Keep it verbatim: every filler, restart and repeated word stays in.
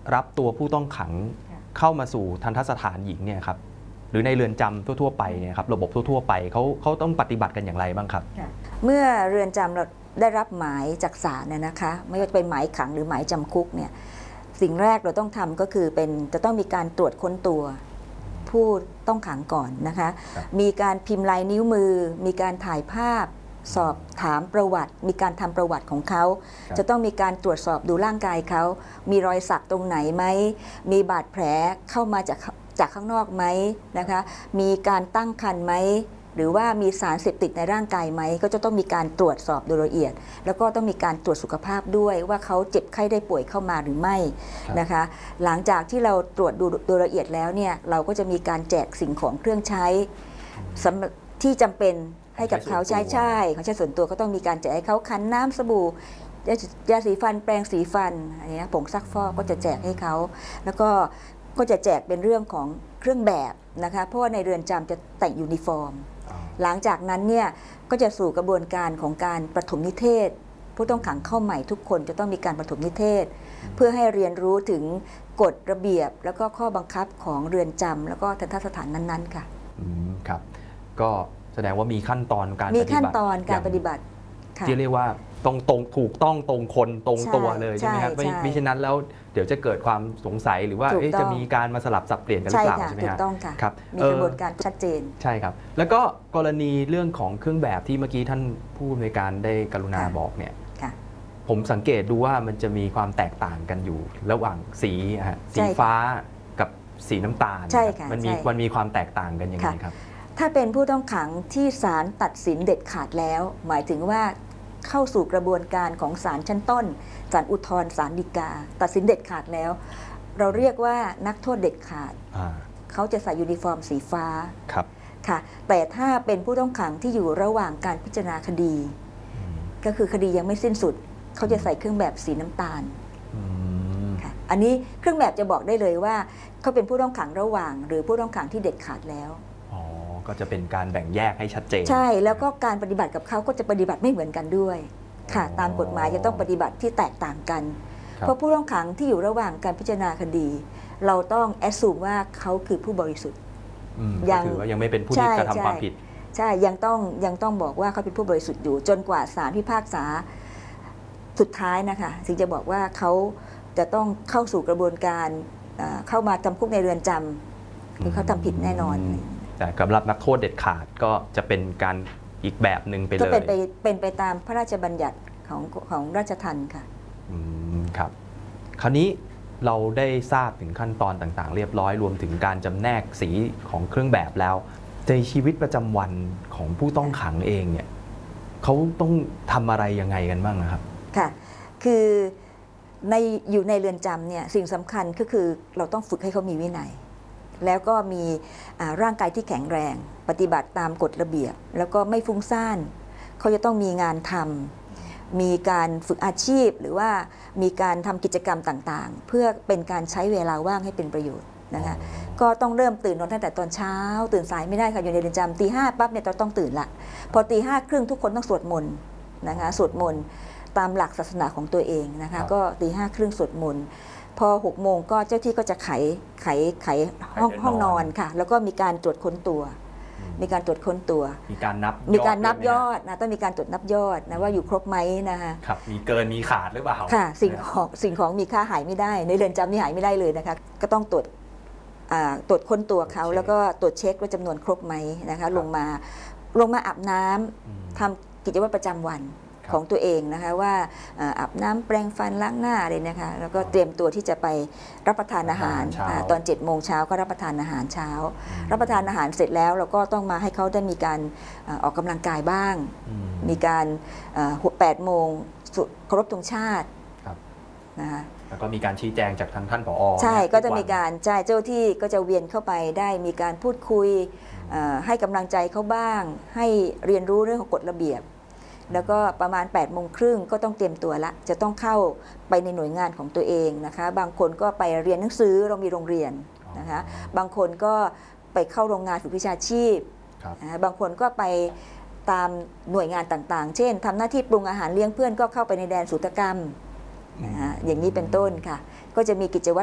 รับตัวผู้ต้องขังเข้ามาสู่ทันตสถานหญิงเนี่ยครับหรือในเรือนจำทั่วๆไปเนี่ยครับระบบทั่วๆไปเขาเขาต้องปฏิบัติกันอย่างไรบ้างครับเมื่อเรือนจำเราได้รับหมายจากศาลเนี่ยนะคะไม่ว่าจะเป็นหมายขังหรือหมายจำคุกเนี่ยสิ่งแรกเราต้องทำก็คือเป็นจะต้องมีการตรวจค้นตัวผู้ต้องขังก่อนนะคะมีการพิมพ์ลายนิ้วมือมีการถ่ายภาพสอบถามประวัติมีการทำประวัติของเขาจะต้องมีการตรวจสอบดูร่างกายเขามีรอยสักตรงไหนไหมมีบาดแผลเข้ามาจากจากข้างนอกไหมนะคะมีการตั้งครรภ์ไหมหรือว่ามีสารเสพติดในร่างกายไหมก็จะต้องมีการตรวจสอบโดยละเอียดแล้วก็ต้องมีการตรวจสุขภาพด้วยว่าเขาเจ็บไข้ได้ป่วยเข้ามาหรือไม่นะคะหลังจากที่เราตรวจดูโดยละเอียดแล้วเนี่ยเราก็จะมีการแจกสิ่งของเครื่องใช้ที่จำเป็นให้กับเขาใช้ใช่เขาใช้ส่วนตัวก็ต้องมีการแจกให้เขาคันน้ำสบู่ยาสีฟันแปรงสีฟันอะไรเงี้ยผงซักฟอกก็จะแจกให้เขาแล้วก็ก็จะแจกเป็นเรื่องของเครื่องแบบนะคะเพราะว่าในเรือนจำจะแต่งยูนิฟอร์มหลังจากนั้นเนี่ยก็จะสู่กระบวนการของการประถมนิเทศผู้ต้องขังเข้าใหม่ทุกคนจะต้องมีการประถมนิเทศเพื่อให้เรียนรู้ถึงกฎระเบียบแล้วก็ข้อบังคับของเรือนจำแล้วก็ทันตสถานนั้นๆค่ะอืมครับก็แสดงว่ามีขั้นตอนการมีขั้นตอนการปฏิบัติที่เรียกว่าตรงตรงถูกต้องตรงคนตรงตัวเลยใช่ไหมครับไม่ไม่ฉะนั้นแล้วเดี๋ยวจะเกิดความสงสัยหรือว่าจะมีการมาสลับสับเปลี่ยนกันหรือเปล่าใช่ไหมครับถูกต้องค่ะครับมีกระบวนการชัดเจนใช่ครับแล้วก็กรณีเรื่องของเครื่องแบบที่เมื่อกี้ท่านผู้อำนวยการได้กรุณาบอกเนี่ยผมสังเกตดูว่ามันจะมีความแตกต่างกันอยู่ระหว่างสีสีฟ้ากับสีน้ำตาลมันมีมันมีความแตกต่างกันยังไงครับถ้าเป็นผู้ต้องขังที่ศาลตัดสินเด็ดขาดแล้วหมายถึงว่าเข้าสู่กระบวนการของศาลชั้นต้นศาลอุทธรณ์ศาลฎีกาตัดสินเด็ดขาดแล้วเราเรียกว่านักโทษเด็ดขาดเขาจะใส่ยูนิฟอร์มสีฟ้าครับค่ะแต่ถ้าเป็นผู้ต้องขังที่อยู่ระหว่างการพิจารณาคดีก็คือคดียังไม่สิ้นสุดเขาจะใส่เครื่องแบบสีน้ำตาลค่ะอันนี้เครื่องแบบจะบอกได้เลยว่าเขาเป็นผู้ต้องขังระหว่างหรือผู้ต้องขังที่เด็ดขาดแล้วก็จะเป็นการแบ่งแยกให้ชัดเจนใช่แล้วก็การปฏิบัติกับเขาก็จะปฏิบัติไม่เหมือนกันด้วยค่ะตามกฎหมายจะต้องปฏิบัติที่แตกต่างกันเพราะผู้ต้องขังที่อยู่ระหว่างการพิจารณาคดีเราต้องแอดซูมว่าเขาคือผู้บริสุทธิ์ยังถือว่ายังไม่เป็นผู้ที่กระทำความผิดใช่ยังต้องยังต้องบอกว่าเขาเป็นผู้บริสุทธิ์อยู่จนกว่าศาลพิพากษาสุดท้ายนะคะถึงจะบอกว่าเขาจะต้องเข้าสู่กระบวนการเข้ามาจำคุกในเรือนจำคือเขาทำผิดแน่นอนแต่สำหรับนักโทษเด็ดขาดก็จะเป็นการอีกแบบหนึ่งไปเลยก็เป็นไปเป็นไปตามพระราชบัญญัติของของราชทัณฑ์ค่ะอืมครับคราวนี้เราได้ทราบถึงขั้นตอนต่างๆเรียบร้อยรวมถึงการจำแนกสีของเครื่องแบบแล้วในชีวิตประจำวันของผู้ต้องขังเองเนี่ยเขาต้องทำอะไรยังไงกันบ้างนะครับค่ะคือในอยู่ในเรือนจำเนี่ยสิ่งสำคัญก็คือเราต้องฝึกให้เขามีวินัยแล้วก็มีร่างกายที่แข็งแรงปฏิบัติตามกฎระเบียบแล้วก็ไม่ฟุ้งซ่านเขาจะต้องมีงานทำมีการฝึกอาชีพหรือว่ามีการทำกิจกรรมต่างๆเพื่อเป็นการใช้เวลาว่างให้เป็นประโยชน์นะคะก็ต้องเริ่มตื่นนอนตั้งแต่ตอนเช้าตื่นสายไม่ได้ค่ะอยู่ในเรือนจำตีห้าปั๊บเนี่ยเราต้องตื่นละพอตีห้าครึ่งทุกคนต้องสวดมนต์นะคะสวดมนต์ตามหลักศาสนาของตัวเองนะคะก็ตีห้าครึ่งสวดมนต์พอหกโมงก็เจ้าที่ก็จะไขไขไขห้องห้องนอนค่ะแล้วก็มีการตรวจค้นตัวมีการตรวจค้นตัวมีการนับมีการนับยอดนะต้องมีการตรวจนับยอดนะว่าอยู่ครบไหมนะคะครับมีเกินมีขาดหรือเปล่าค่ะสิ่งของสิ่งของมีค่าหายไม่ได้ในเรือนจำนี่หายไม่ได้เลยนะคะก็ต้องตรวจตรวจค้นตัวเขาแล้วก็ตรวจเช็คว่าจำนวนครบไหมนะคะลงมาลงมาอาบน้ำทำกิจวัตรประจำวันของตัวเองนะคะว่าอาบน้ำแปรงฟันล้างหน้าอะไรนะคะแล้วก็เตรียมตัวที่จะไปรับประทานอาหารตอนเจ็ดโมงเช้าก็รับประทานอาหารเช้ารับประทานอาหารเสร็จแล้วเราก็ต้องมาให้เขาได้มีการออกกำลังกายบ้างมีการแปดโมงเคารพธงชาตินะคะแล้วก็มีการชี้แจงจากทางท่านผอ. ใช่ก็จะมีการใช่เจ้าที่ก็จะเวียนเข้าไปได้มีการพูดคุยให้กำลังใจเขาบ้างให้เรียนรู้เรื่องของกฎระเบียบแล้วก็ประมาณแปดโมงครึ่งก็ต้องเตรียมตัวละจะต้องเข้าไปในหน่วยงานของตัวเองนะคะบางคนก็ไปเรียนหนังสือเรามีโรงเรียนนะคะบางคนก็ไปเข้าโรงงานฝึกวิชาชีพนะบางคนก็ไปตามหน่วยงานต่างๆเช่นทำหน้าที่ปรุงอาหารเลี้ยงเพื่อนก็เข้าไปในแดนศุลกรรมนะอย่างนี้เป็นต้นค่ะก็จะมีกิจวัตร